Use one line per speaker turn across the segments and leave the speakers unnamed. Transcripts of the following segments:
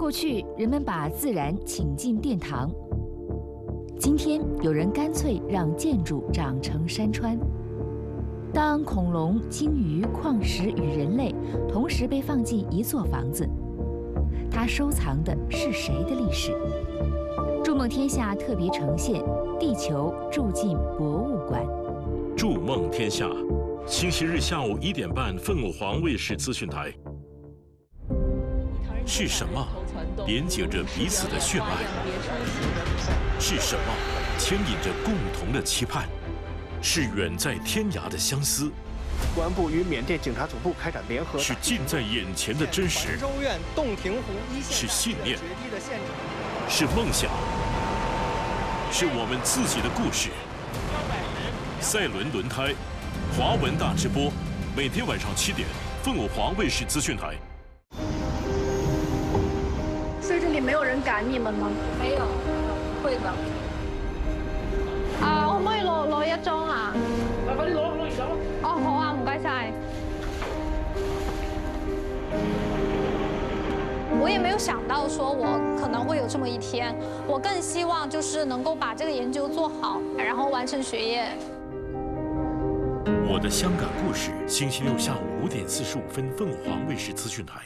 过去，人们把自然请进殿堂，今天有人干脆让建筑长成山川。当恐龙、鲸鱼、矿石与人类同时被放进一座房子，它收藏的是谁的历史？筑梦天下特别呈现《地球住进博物馆》。
筑梦天下，星期日下午1点半，凤凰卫视资讯台。是什么连接着彼此的血脉？是什么牵引着共同的期盼？是远在天涯的相思。
公安部与缅甸警察总部开展联合。
是近在眼前的真实。
州院洞庭湖一线。
是信念。是梦想。是我们自己的故事。赛伦轮胎，华文大直播，每天晚上7点，凤凰卫视资讯台。
所以这里没有人赶你们吗？
沒有，會㗎。可唔可以攞一張啊？
快啲攞完走。
哦，好啊，唔該晒。我也没有想到说我可能会有这么一天，我更希望就是能够把这个研究做好，然后完成学业。
我的香港故事，星期六下午5点45分，凤凰卫视资讯台。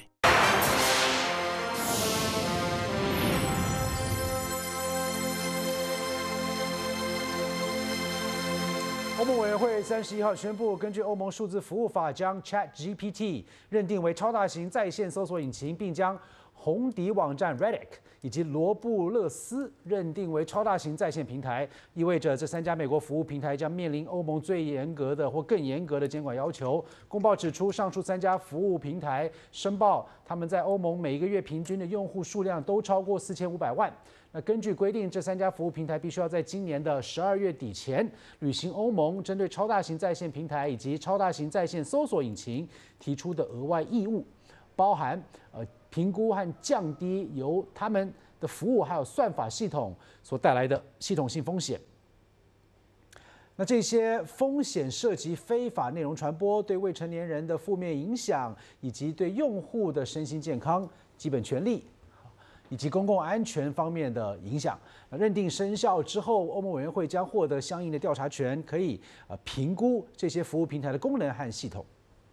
欧盟委员会31号宣布，根据欧盟数字服务法，将 ChatGPT 认定为超大型在线搜索引擎，并将红底网站 Reddit 以及罗布勒斯认定为超大型在线平台，意味着这3家美国服务平台将面临欧盟最严格的或更严格的监管要求。公报指出，上述3家服务平台申报他们在欧盟每个月平均的用户数量都超过4500万。那根据规定，这3家服务平台必须要在今年的12月底前履行欧盟针对超大型在线平台以及超大型在线搜索引擎提出的额外义务，包含评估和降低由他们的服务还有算法系统所带来的系统性风险。那这些风险涉及非法内容传播、对未成年人的负面影响，以及对用户的身心健康、基本权利以及公共安全方面的影响。认定生效之后，欧盟委员会将获得相应的调查权，可以评估这些服务平台的功能和系统。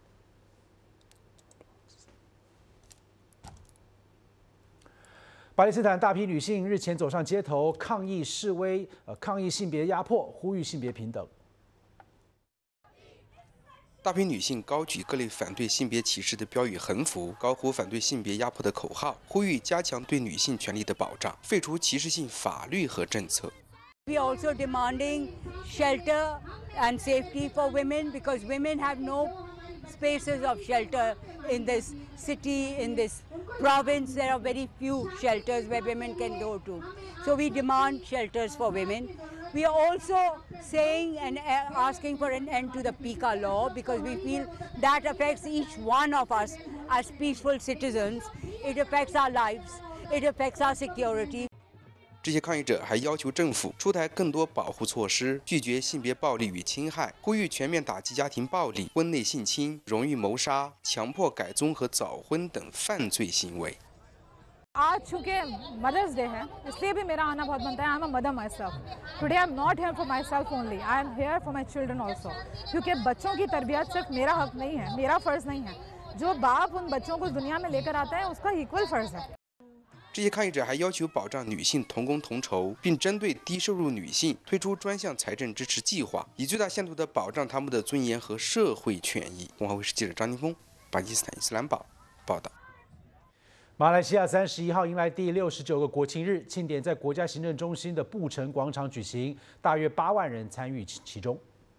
巴勒斯坦大批女性日前走上街头抗议示威，抗议性别压迫，呼吁性别平等。
大批女性高举各类反对性别歧视的标语横幅，高呼反对性别压迫的口号，呼吁加强对女性权利的保障，废除歧视性法律和政策。
We are also demanding shelter and safety for women because women have no spaces of shelter in this city, in this province. There are very few shelters where women can go to. So we demand shelters for women. We are also saying and asking for an end to the PICA law because we feel that affects each one of us as peaceful citizens. It affects our lives. It affects our security.
这些抗议者还要求政府出台更多保护措施，拒绝性别暴力与侵害，呼吁全面打击家庭暴力、婚内性侵、荣誉谋杀、强迫改宗和早婚等犯罪行为。
आज चूंकि mother's day है इसलिए भी मेरा आना बहुत बनता है। I am a mother my self today I am not here for my self only I am here for my children also क्योंकि बच्चों की तरबियत सिर्फ मेरा हक नहीं है, मेरा फ़र्ज़ नहीं है। जो बाप उन बच्चों को दुनिया में लेकर आता है उसका इक्वल फ़र्ज़ है।
这些抗议者还要求保障女性同工同酬，并针对低收入女性推出专项财政支持计划，以最大限度地保障她们的尊严和社会权益。凤凰卫视记者张宁峰，巴基斯坦伊斯兰堡报道。
马来西亚31号迎来第69个国庆日，庆典在国家行政中心的布城广场举行，大约8万人参与其中。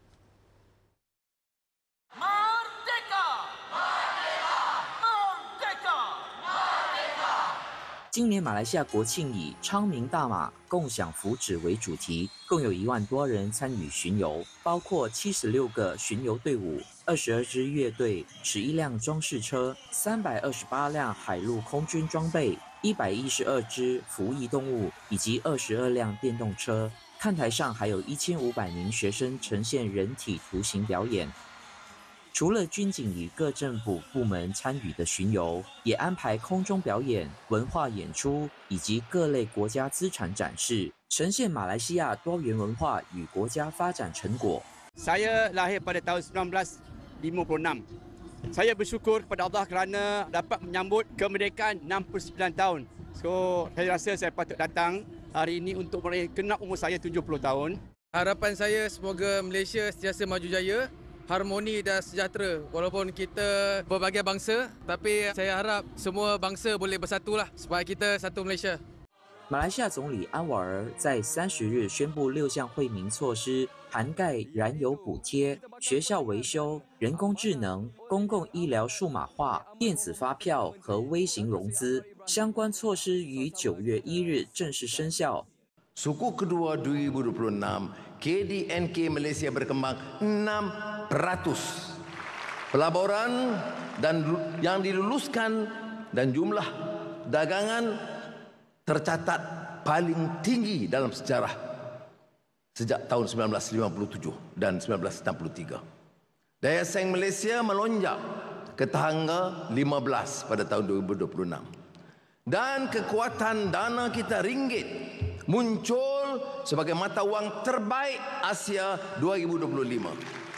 今年马来西亚国庆以昌明大马共享福祉为主题，共有1万多人参与巡游，包括76个巡游队伍、22支乐队、11辆装饰车、328辆海陆空军装备、112只服役动物以及22辆电动车。看台上还有1500名学生呈现人体图形表演。 除了军警与各政府部门参与的巡游，也安排空中表演、文化演出以及各类国家资产展示，呈现马来西亚多元文化与国家发展成果。
Saya lahir pada tahun 1956. Saya bersyukur kepada Allah kerana dapat menyambut kemerdekaan 69 tahun. So, saya rasa saya patut datang hari ini untuk merayakan umur saya 70 tahun.
Harapan saya semoga Malaysia sentiasa maju jaya, harmoni dan sejahtera. Walaupun kita berbagai bangsa, tapi saya harap semua bangsa boleh bersatulah supaya kita satu Malaysia.
马来西亚总理安瓦尔在30日宣布6项惠民措施，涵盖燃油补贴、学校维修、人工智能、公共医疗数码化、电子发票和微型融资。相关措施于9月1日正式生效。
Suku kedua 2026, KDNK Malaysia berkembang 6%. Pelaburan dan yang diluluskan dan jumlah dagangan tercatat paling tinggi dalam sejarah sejak tahun 1957 dan 1963. Daya saing Malaysia melonjak ke tangga 15 pada tahun 2026. Dan kekuatan dana kita ringgit muncul sebagai mata wang terbaik Asia 2025.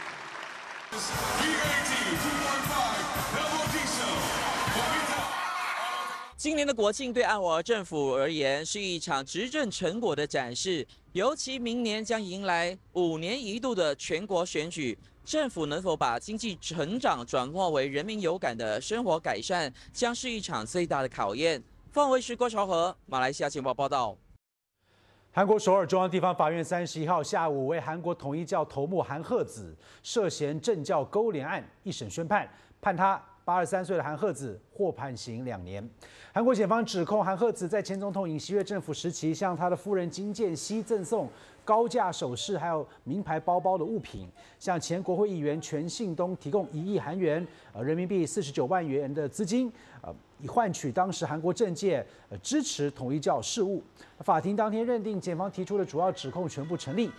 今年的国庆对安瓦尔政府而言是一场执政成果的展示，尤其明年将迎来5年一度的全国选举，政府能否把经济成长转化为人民有感的生活改善，将是一场最大的考验。凤卫视郭朝和，马来西亚情报报道。
韩国首尔中央地方法院31号下午为韩国统一教头目韩鹤子涉嫌政教勾连案一审宣判，判他83岁的韩鹤子获判刑2年。韩国检方指控韩鹤子在前总统尹锡悦政府时期向他的夫人金建熙赠送高价首饰还有名牌包包的物品，向前国会议员全信东提供1亿韩元人民币49万元的资金，以换取当时韩国政界支持统一教事务。法庭当天认定检方提出的主要指控全部成立，